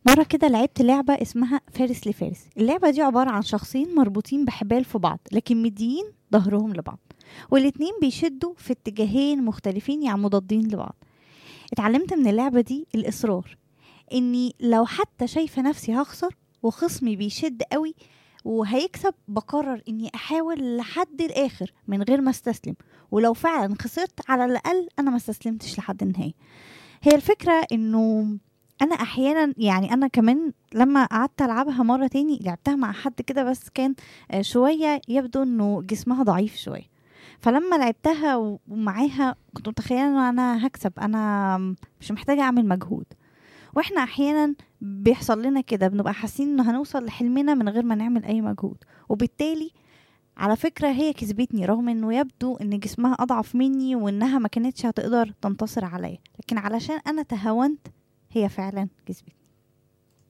مرة كده لعبت لعبة اسمها فارس لفارس. اللعبة دي عبارة عن شخصين مربوطين بحبال في بعض لكن مديين ظهرهم لبعض، والاتنين بيشدوا في اتجاهين مختلفين يعني مضادين لبعض. اتعلمت من اللعبة دي الإصرار، اني لو حتى شايفة نفسي هخسر وخصمي بيشد قوي وهيكسب، بقرر اني احاول لحد الاخر من غير ما استسلم. ولو فعلا خسرت على الاقل انا ما استسلمتش لحد النهاية. هي الفكرة انه انا احيانا يعني انا كمان لما قعدت العبها مرة تاني لعبتها مع حد كده، بس كان شوية يبدو انه جسمها ضعيف شوية. فلما لعبتها ومعاها كنت متخيلة ان انا هكسب، انا مش محتاجة اعمل مجهود. واحنا احيانا بيحصل لنا كده، بنبقى حاسين انه هنوصل لحلمنا من غير ما نعمل اي مجهود، وبالتالي على فكرة هي كسبتني رغم انه يبدو ان جسمها اضعف مني وانها ما كانتش هتقدر تنتصر عليا، لكن علشان انا تهاونت هي فعلا كسبتني.